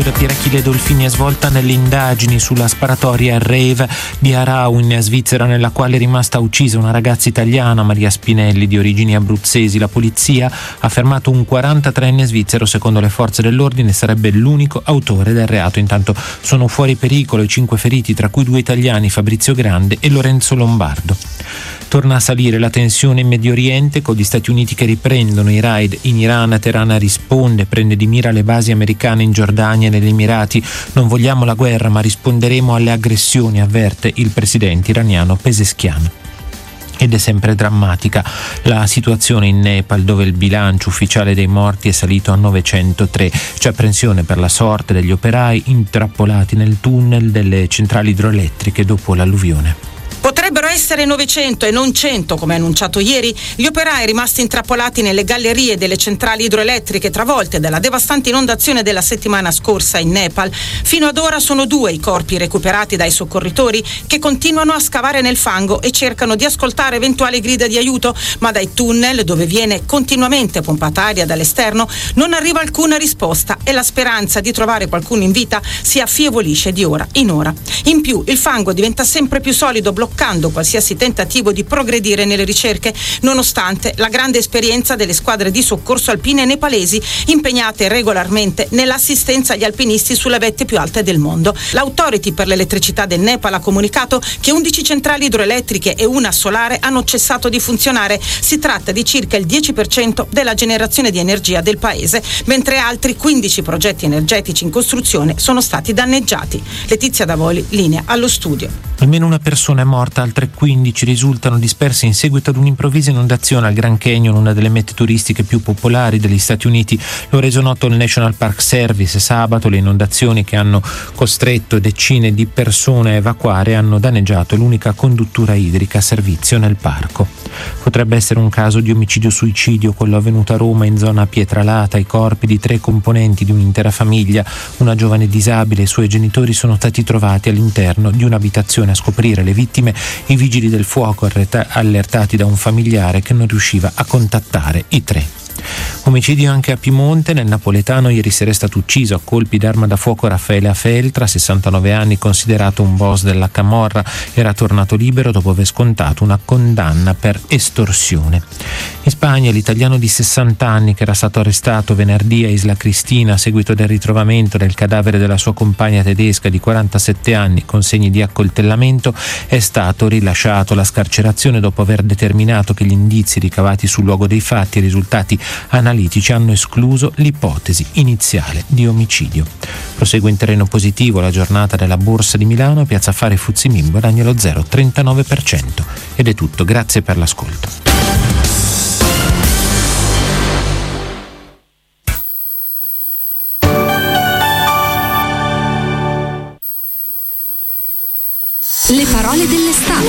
indagine per Achille Dolfini è svolta nelle indagini sulla sparatoria al rave di Arau in Svizzera, nella quale è rimasta uccisa una ragazza italiana, Maria Spinelli, di origini abruzzesi. La polizia ha fermato un 43enne svizzero, secondo le forze dell'ordine sarebbe l'unico autore del reato. Intanto sono fuori pericolo i 5 feriti, tra cui 2 italiani, Fabrizio Grande e Lorenzo Lombardo. Torna a salire la tensione in Medio Oriente, con gli Stati Uniti che riprendono i raid in Iran. Teheran risponde, prende di mira le basi americane in Giordania e negli Emirati. Non vogliamo la guerra, ma risponderemo alle aggressioni, avverte il presidente iraniano Pezeshkian. Ed è sempre drammatica la situazione in Nepal, dove il bilancio ufficiale dei morti è salito a 903. C'è apprensione per la sorte degli operai intrappolati nel tunnel delle centrali idroelettriche dopo l'alluvione. Potrebbero essere 900 e non 100, come annunciato ieri, gli operai rimasti intrappolati nelle gallerie delle centrali idroelettriche travolte dalla devastante inondazione della settimana scorsa in Nepal. Fino ad ora sono 2 i corpi recuperati dai soccorritori, che continuano a scavare nel fango e cercano di ascoltare eventuali grida di aiuto, ma dai tunnel, dove viene continuamente pompata aria dall'esterno, non arriva alcuna risposta e la speranza di trovare qualcuno in vita si affievolisce di ora in ora. In più, il fango diventa sempre più solido, bloccando qualsiasi tentativo di progredire nelle ricerche, nonostante la grande esperienza delle squadre di soccorso alpine nepalesi impegnate regolarmente nell'assistenza agli alpinisti sulle vette più alte del mondo. L'Authority per l'elettricità del Nepal ha comunicato che 11 centrali idroelettriche e una solare hanno cessato di funzionare. Si tratta di circa il 10% della generazione di energia del paese, mentre altri 15 progetti energetici in costruzione sono stati danneggiati. Letizia Davoli, linea allo studio. Almeno una persona è morta, altre 15 risultano disperse in seguito ad un'improvvisa inondazione al Grand Canyon, una delle mete turistiche più popolari degli Stati Uniti. Lo ha reso noto il National Park Service sabato. Le inondazioni che hanno costretto decine di persone a evacuare hanno danneggiato l'unica conduttura idrica a servizio nel parco. Potrebbe essere un caso di omicidio-suicidio quello avvenuto a Roma, in zona Pietralata. I corpi di 3 componenti di un'intera famiglia, una giovane disabile e i suoi genitori, sono stati trovati all'interno di un'abitazione. A scoprire le vittime i vigili del fuoco, allertati da un familiare che non riusciva a contattare i 3. Omicidio anche a Piemonte. Nel napoletano ieri sera è stato ucciso a colpi d'arma da fuoco Raffaele Afeltra, 69 anni, considerato un boss della camorra. Era tornato libero dopo aver scontato una condanna per estorsione. In Spagna l'italiano di 60 anni, che era stato arrestato venerdì a Isla Cristina a seguito del ritrovamento del cadavere della sua compagna tedesca di 47 anni con segni di accoltellamento, è stato rilasciato. La scarcerazione dopo aver determinato che gli indizi ricavati sul luogo dei fatti e i risultati analitici hanno escluso l'ipotesi iniziale di omicidio. Prosegue in terreno positivo la giornata della Borsa di Milano. Piazza Affari FTSE MIB guadagna lo 0,39%. Ed è tutto, grazie per l'ascolto. Le parole dell'estate.